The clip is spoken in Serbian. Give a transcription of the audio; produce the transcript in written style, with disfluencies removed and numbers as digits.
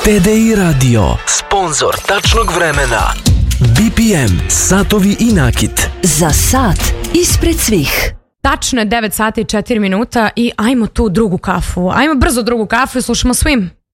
TDI Radio, sponsor tačnog vremena. BPM, satovi i nakit. Za sat ispred svih. Tačno je 9 sati i 4 minuta i ajmo tu drugu kafu. Ajmo brzo drugu kafu i slušamo Swim.